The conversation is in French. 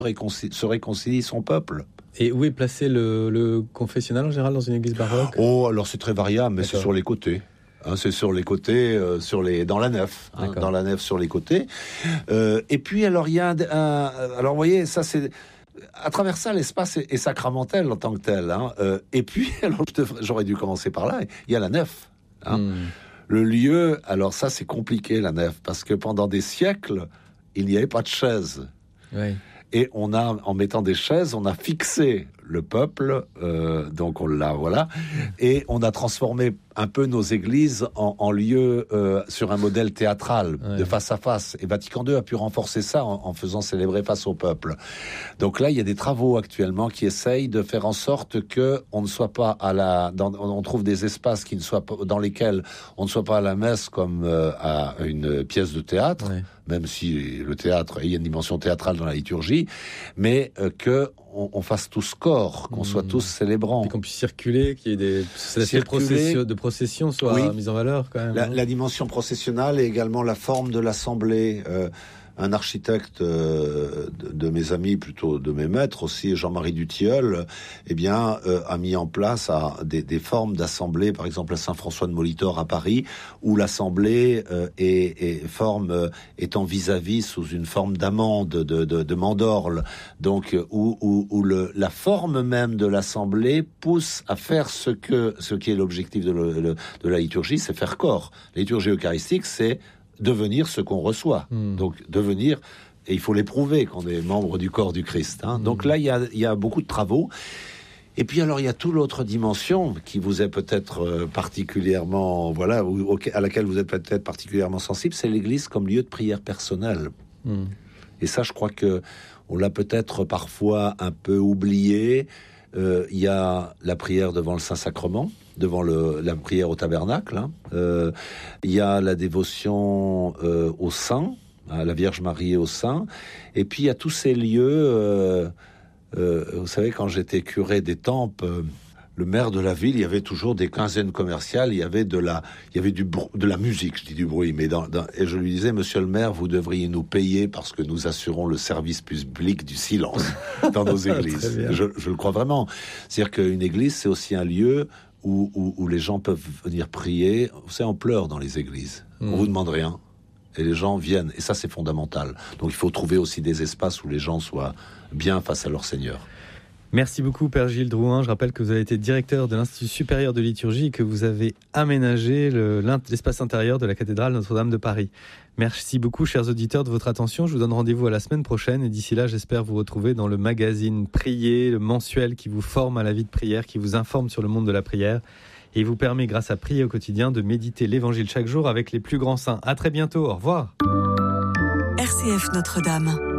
se réconcilie son peuple. Et où est placé le confessionnal en général dans une église baroque ? Oh, alors c'est très variable, mais D'accord. c'est sur les côtés. C'est sur les côtés, dans la nef, dans la nef sur les côtés. Et puis alors il y a alors vous voyez, ça c'est à travers ça l'espace est sacramentel en tant que tel. Et puis alors j'aurais dû commencer par là. Il y a la nef. Le lieu, alors ça c'est compliqué la nef parce que pendant des siècles il n'y avait pas de chaises. Oui. Et en mettant des chaises, on a fixé le peuple, donc on l'a, voilà, et on a transformé un peu nos églises en lieu sur un modèle théâtral, de face à face. Et Vatican II a pu renforcer ça en faisant célébrer face au peuple. Donc là, il y a des travaux actuellement qui essayent de faire en sorte que on ne soit pas on trouve des espaces qui ne soient pas, dans lesquels on ne soit pas à la messe comme à une pièce de théâtre. Ouais. Même si le théâtre, il y a une dimension théâtrale dans la liturgie, mais que on fasse tous corps, qu'on soit tous célébrants. Et qu'on puisse circuler, qu'il y ait des processions soient mises en valeur quand même. La dimension processionnelle et également la forme de l'assemblée. Un architecte de mes amis, plutôt de mes maîtres aussi, Jean-Marie Dutilleul, a mis en place des formes d'assemblée, par exemple à Saint-François de Molitor à Paris, où l'assemblée étant vis-à-vis sous une forme d'amande, de mandorle, donc où la forme même de l'assemblée pousse à faire ce qui est l'objectif de la liturgie, c'est faire corps. La liturgie eucharistique, c'est devenir ce qu'on reçoit. Donc, devenir, et il faut l'éprouver qu'on est membre du corps du Christ. Donc là, il y a beaucoup de travaux. Et puis alors, il y a toute l'autre dimension qui vous est peut-être particulièrement, à laquelle vous êtes peut-être particulièrement sensible, c'est l'Église comme lieu de prière personnelle. Et ça, je crois que on l'a peut-être parfois un peu oublié. Il y a la prière devant le Saint-Sacrement, devant la prière au tabernacle. Il y a la dévotion au Saint, à la Vierge Marie et au Saint. Et puis il y a tous ces lieux. Vous savez, quand j'étais curé d'Étampes, le maire de la ville, il y avait toujours des quinzaines commerciales. Il y avait de la musique, je dis du bruit, mais et je lui disais, Monsieur le maire, vous devriez nous payer parce que nous assurons le service public du silence dans nos églises. Je le crois vraiment. C'est-à-dire qu'une église, c'est aussi un lieu où les gens peuvent venir prier. Vous savez, on pleure dans les églises. On vous demande rien. Et les gens viennent. Et ça, c'est fondamental. Donc, il faut trouver aussi des espaces où les gens soient bien face à leur Seigneur. Merci beaucoup, Père Gilles Drouin. Je rappelle que vous avez été directeur de l'Institut supérieur de liturgie et que vous avez aménagé l'espace intérieur de la cathédrale Notre-Dame de Paris. Merci beaucoup, chers auditeurs, de votre attention. Je vous donne rendez-vous à la semaine prochaine. Et d'ici là, j'espère vous retrouver dans le magazine Prier, le mensuel qui vous forme à la vie de prière, qui vous informe sur le monde de la prière et vous permet, grâce à Prier au quotidien, de méditer l'Évangile chaque jour avec les plus grands saints. À très bientôt. Au revoir. RCF Notre-Dame.